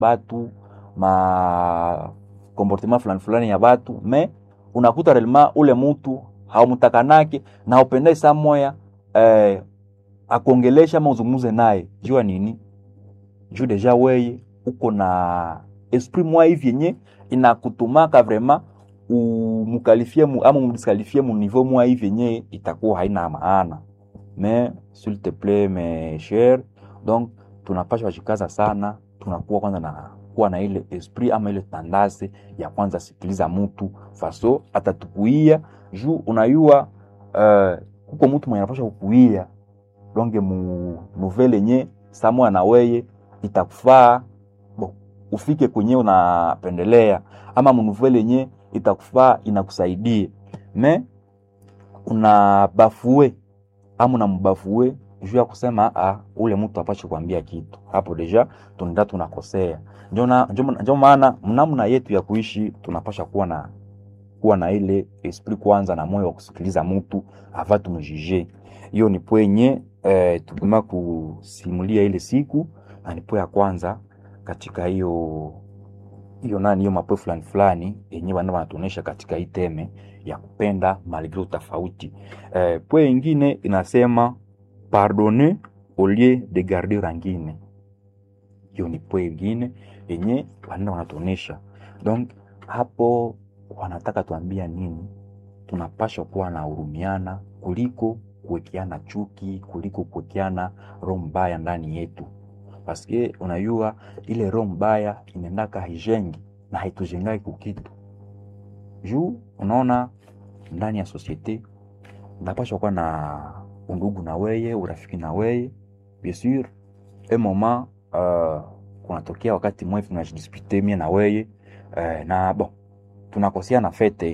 batu comportement fulani ya batu, me unakuta relema ule mtu haumtakanake na upendai saa moya akuongelesha ama uzungumuze naye. Jua nini? Juu deja weye uko na esprit mwa hivi yenye inakutumaka vraiment umukalifie ama umdiskalifie mu niveau mwa hivi yenye itakuwa haina maana. Mais s'il te plaît mes chers, donc tunapaswa kujikaza sana, tunakuwa kwanza na kuwa na ile esprit ama ile tandase ya kwanza sikiliza mtu faso atatukuia. Juu unayua kuko mtu mwenye anapaswa kukuia donge mu nouvelle yenye samwa na weye itakufaa ufike kwenye unapendelea, ama mu nouvelle yenye itakufaa inakusaidia. Me unabafue ama unambafue juu ya kusema ule mtu apache kuambia kitu, hapo deja tunaenda tunakosea. Ndio maana mnamna yetu ya kuishi tunapasha kuwa na ile esprit kwanza na moyo wa kusikiliza mtu avant tumjije. Hiyo ni pwenye tukima kusimulia ile siku, na ni ya kwanza katika hiyo mapo fulani yenyewe wanatuonesha katika hii teme ya kupenda malgré tofauti. Pwe nyingine inasema pardonner au lieu de garder rancune. Hiyo ni pwe nyingine yenye wanatuonesha. Donc hapo wanataka tuambia nini? Tunapaswa kuwa na hurumiana kuliko kuwekeana chuki, kuliko kuwekeana roho mbaya ndani yetu. Paske unayua ile roho mbaya inendaka hijengi na haitujengai kukitu. Juu unaona ndani ya societe unapaswa kuwa na undugu na weye, urafiki na weye. Bien sûr, moment kunatokea wakati mwefu tunajidispute mie na weye na tunakosea na fete.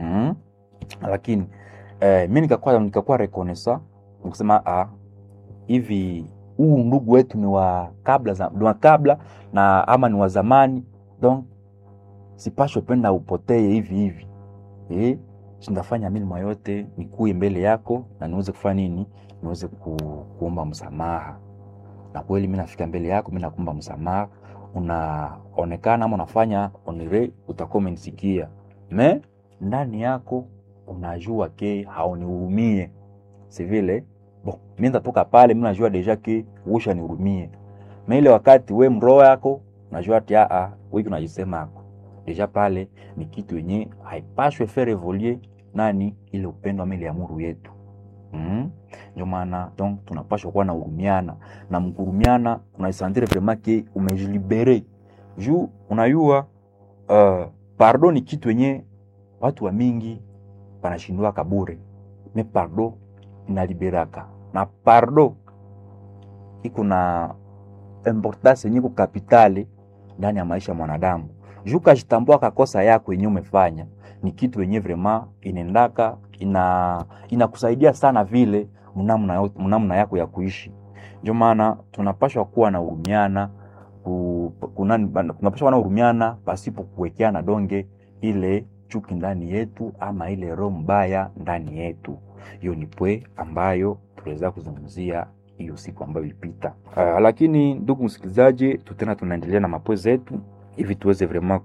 Lakini mimi nikakuwa reconnaissant nikusema hivi huu ndugu wetu ni wa kabla na ama ni wa zamani, donc sipasho penda upotee hivi. Sindafanya mimi yote nikuye mbele yako na niweze kufanya nini? Niweze kuomba msamaha. Na kweli mimi nafika mbele yako, mimi nakuomba msamaha, unaonekana ama unafanya onire utakuwa umenisikia. Me ndani yako unajua ke haunihurumie. C'est vile mimi nitatoka pale, mimi najua deja ke usha nihurumie. Me ile wakati we mroho yako unajua ati wewe unajisema yako deja pale ni kitu yenye haipashwe faire évoluer nani ile upendo ama ile amuru yetu. Ndio maana donc tunapaswa kuwa na hurumiana, na mkurumiana unaisentir vraiment ke umejilibere. Juu unayua pardon ni kitu yenye watu wa mingi wanashindwa kabure. Me pardon inaliberaka, na pardon iko na importance yenye ku kapitali ndani ya maisha ya mwanadamu. Juu kajitambua kakosa yako yenye umefanya ni kitu yenye vraiment inendaka inakusaidia sana vile mnamna yako ya kuishi. Ndio maana tunapaswa kuwa na hurumiana, tunapaswa kuwa na hurumiana pasipo kuwekeana donge ile chuki ndani yetu ama ile roho mbaya ndani yetu. Hiyo ni pwe ambayo tuweza kuzungumzia hiyo siku ambayo ilipita. Lakini ndugu msikilizaji, tunaendelea na mapwe zetu hivi tuweze vraiment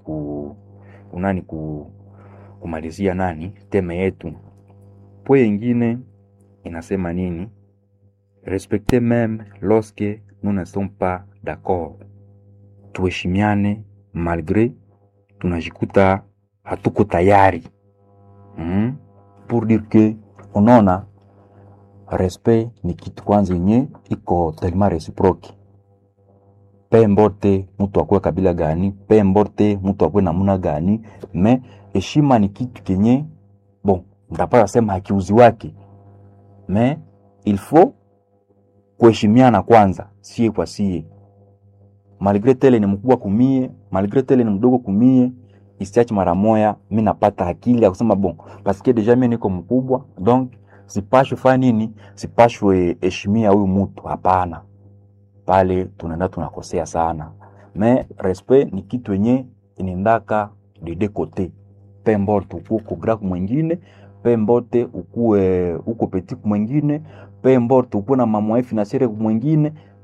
kumalizia teme yetu. Pwe nyingine inasema nini? Respecter même lorsque nous ne sommes pas d'accord. Tuheshimiane malgré tunajikuta hatuko tayari. Pour dire que unaona respect ni kitu kwanza yenye iko tellement reciproque. Pe mbote mtu akwe kabila gani, pe mbote mtu akwe namuna gani, me heshima ni kitu kenye ndapata sema hakiuzi wake. Me il faut kuheshimiana kwanza, sie kwa sie. Malgré tele ni mkubwa kumie, malgré tele ni mdogo kumie, isiachi mara moya mimi napata akili ya kusema parce que déjà mimi niko mkubwa, donc sipashwe fanya nini? Sipashwe heshimia huyu mtu, hapana. Pale tunaenda tunakosea sana. Mais respect ni kitu yenye inendaka de deux côtés. Peu importe uko grand mwingine, peu importe uko petit mwingine, peu importe uko na mamwa financiere mwingine,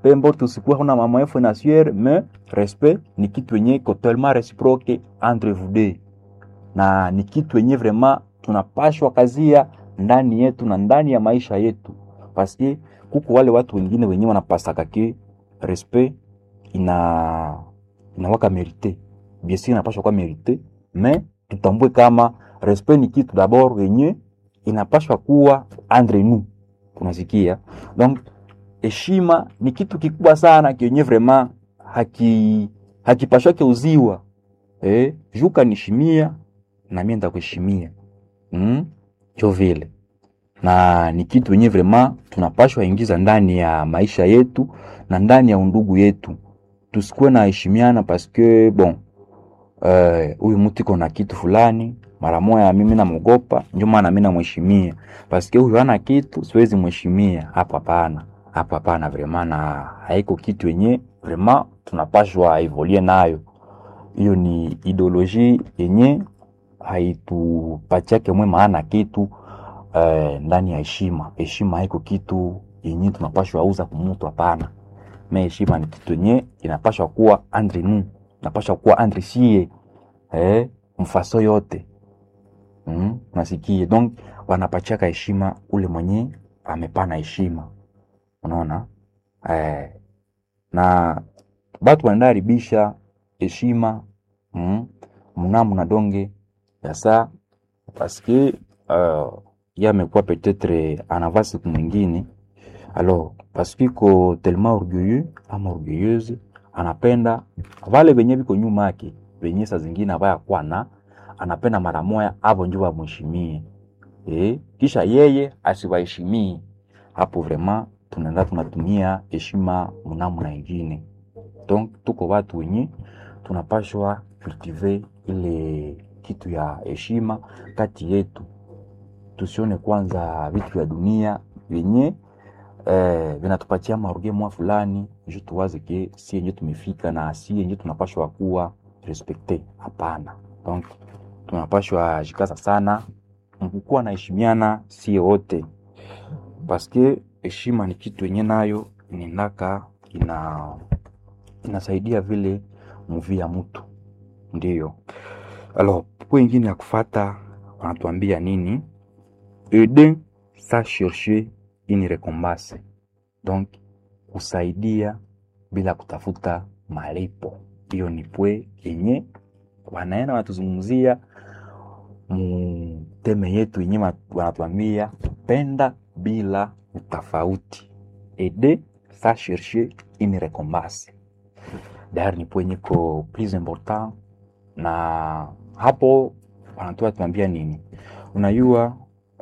peu importe usikuwa huna mama yako na sieur, mais respect ni kitu yenye totalement réciproque entre vous deux, na ni kitu yenye vraiment tunapashwa kazia ndani yetu na ndani ya maisha yetu, paske kuko wale watu wengine wenye wanapasaka ke respect inawaka merite, bien sûr inapashwa kwa merite, mais tutambue kama respect ni kitu d'abord yenye inapashwa kuwa entre nous, tunasikia. Donc heshima ni kitu kikubwa sana kenye vraiment hakipashwa keuziwa. Juka nishimia na mimi ndakuheshimia. Cho vile. Na ni kitu yenye vraiment tunapashwa ingiza ndani ya maisha yetu na ndani ya undugu yetu. Tusikuwe na heshimiana parce bon huyu mtu iko na kitu fulani, mara moja mimi namogopa, ndio maana mimi namheshimia. Parce huyu hana kitu, siwezi mheshimia. Hapo hapana vraiment, na haiko kitu yenye vraiment tunapashwa evoluer nayo. Hiyo ni ideologie yenye haitupatiake mwe maana kitu ndani ya heshima. Heshima haiko kitu yenye tunapashwa auza kwa mtu, hapana. Mais heshima ni kitu yenye inapashwa kuwa entre nous, inapashwa kuwa entre sie mfaso yote. Nasikie. Donc wanapachaka heshima ule mwenye amepana heshima, unaona. Na batu wanaharibisha heshima mnamu na donge ya saa parce yamekuwa peut-être anava siku mwingine, alors parce que ko tellement orgueilleux ama orgueilleuse, anapenda wale wenye biko nyuma yake wenye saa zingine baya kwana, anapenda mara moja hapo njoo amheshimie, kisha yeye asiwaheshimie. Hapo vraiment tunaenda tunatumia heshima mnamu na wengine. Donc tuko watu wenye tunapashwa cultiver ile kitu ya heshima kati yetu. Tusione kwanza vitu vya dunia yenye vinatupatia maruge mwa fulani juu tuwaze ke si yenye tumefika na si yenye tunapashwa kuwa respecte. Hapana. Donc tunapashwa jikaza sana mkukuwa na heshimiana si wote, paske heshima ni kitu yenye nayo ninaka inasaidia vile muvi ya mtu. Ndiyo. Alors kwa ingine ya kufata wanatuambia nini? Aider sans chercher une récompense. Donc kusaidia bila kutafuta malipo. Hiyo ni pwe yenye wanaenda watuzungumzia teme yetu yenye wanatuambia penda bila utafauti. Aider sans chercher une récompense. D'ailleurs ni pwe niko plus important, na hapo wanatuambia nini? Unajua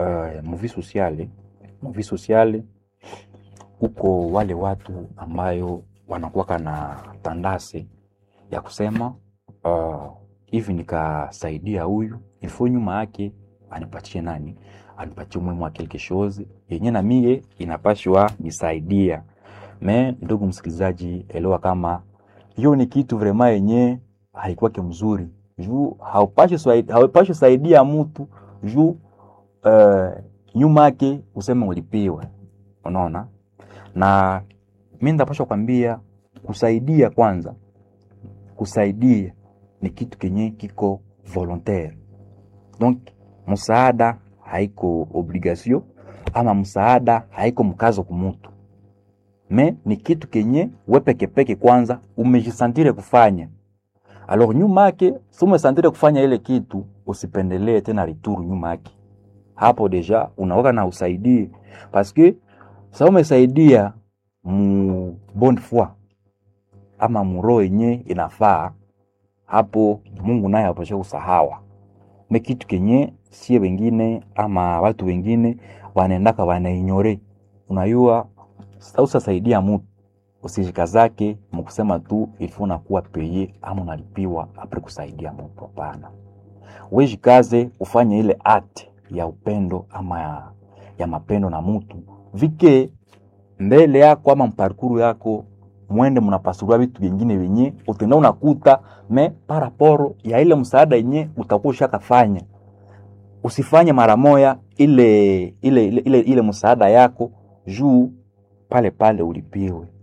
movie sociale uko wale watu ambayo wanakuwa na tandase ya kusema hivi nikasaidia huyu ifo nyuma yake anipatie nani, anipatie muhimu wa quelque chose yenye na mie inapashwa nisaidia. Me ndugu msikilizaji, elewa kama hiyo ni kitu vraiment yenye haikuwa mzuri. Juu haupashi saidia mtu juu nyuma yake useme ulipiwe, unaona. Na mimi ndapaswa kwambia kusaidia kwanza, kusaidia ni kitu kenye kiko volontaire. Donc msaada haiko obligation ama msaada haiko mkazo kwa mtu, me ni kitu kenye wewe peke kwanza umejisantire kufanya. Alors nyuma yake sume santire kufanya ile kitu, usipendelee tena rituru nyuma yake. Hapo deja unawaka na usaidie, parce que sa umesaidia mu bonne foi ama muro yenye inafaa, hapo Mungu naye apashe usahawa. Me kitu kenye sie wengine ama watu wengine wanaendaka wanaignore. Unayua sasa saidia mtu usishika zake mkusema tu ilifuna kuwa peye ama unalipiwa apre kusaidia mtu. Hapana. Wewe jikaze ufanye ile act ya upendo ama ya mapendo na mtu, vike mbele yako ama mparkuru yako, mwende mnapasura vitu vingine wenye utenda unakuta me paraporo ya ile msaada yenye utakuwa ushakafanya. Usifanye mara moja ile msaada yako juu pale ulipiwe.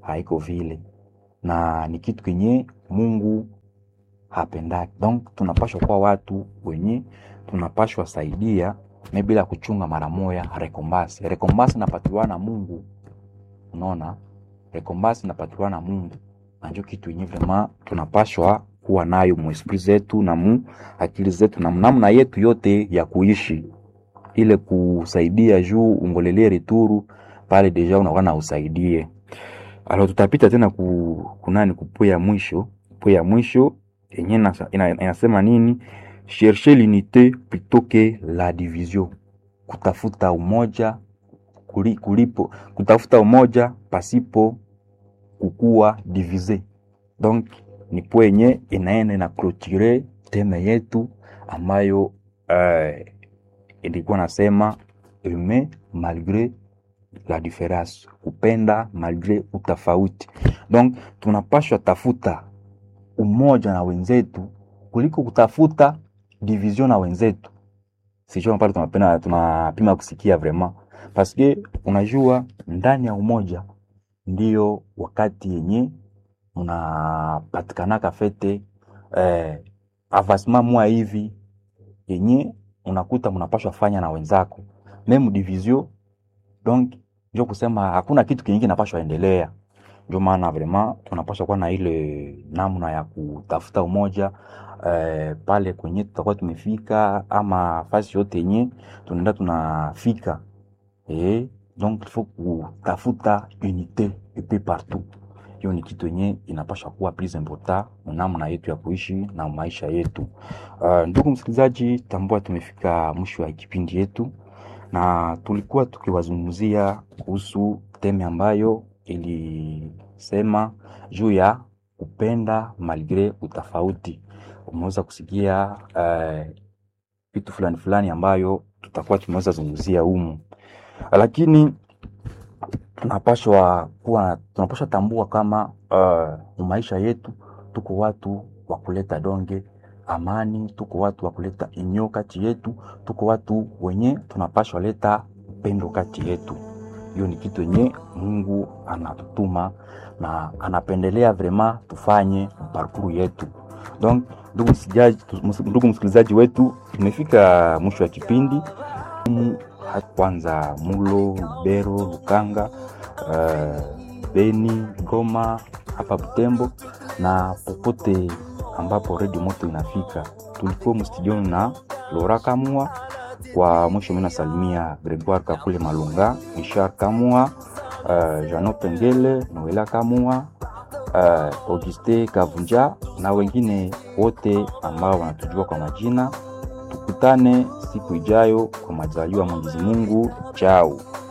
haiko vile, na ni kitu kenye Mungu hapendaki. Donc tunapashwa kuwa watu wenye tunapashwa saidia bila kuchunga mara moya rekombasi. Rekombasi napatiwa na Mungu. Unaona? Rekombasi napatiwa na Mungu. Na ndio kitu yenye vraiment tunapashwa kuwa nayo mu esprit zetu na mu akili zetu na namna yetu yote ya kuishi, ile kusaidia juu ungolelee returu pale deja unakuwa na usaidie. Alors tutapita tena kunani kupoya mwisho. Poya mwisho yenye inasema nini? Chercher l'unité plutôt que la division. Kutafuta umoja kutafuta umoja pasipo kukua divise. Donc ni poenye inaenda na clôturer teme yetu ambayo ilikuwa nasema aimer malgré la différence, kupenda malgré utafauti. Donc tunapashwa tafuta umoja na wenzetu kuliko kutafuta division na wenzetu. Sio pale tunapima kusikia vraiment, parce que unajua ndani ya umoja ndio wakati yenye unapatikana kafete avancement mwa hivi yenye unakuta mnapashwa fanya na wenzako même division. Donc ndio kusema hakuna kitu kingine kinapashwa endelea. Ndio maana vraiment tunapashwa kuwa na ile namna ya kutafuta umoja pale kwenye tutakuwa tumefika ama fasi yote yenye tunaenda tunafika. Donc il faut kutafuta unité et peu partout. Hiyo ni kitu yenye inapaswa kuwa plus important namna yetu ya kuishi na maisha yetu. Ndugu msikilizaji, tambua tumefika mwisho wa kipindi yetu na tulikuwa tukiwazungumzia kuhusu teme ambayo ilisema juu ya kupenda malgré utafauti. Umeweza kusikia vitu fulani ambayo tutakuwa tumeweza zungumzia humu. Lakini tunapashwa tambua kama maisha yetu tuko watu wa kuleta donge amani, tuko watu wa kuleta inyo kati yetu, tuko watu wenye tunapashwa leta upendo kati yetu. Hiyo ni kitu yenye Mungu anatutuma na anapendelea vraiment tufanye parcours yetu. Donc ndugu msikilizaji wetu, tumefika mwisho wa kipindi. Kwanza Mulo, Lubero, Lukanga, Beni, Goma, hapa Butembo na popote ambapo Radio Moto inafika. Tulikuwa mstudioni na Lora Kamua. Kwa mwisho mimi nasalimia Gregoire Kakule Malunga, Richard Kamua, Jano Pengele, Noela Kamua, Auguste Kavunja na wengine wote ambao wanatujua kwa majina. Tukutane siku ijayo kwa majaliwa Mwenyezi Mungu. Chao.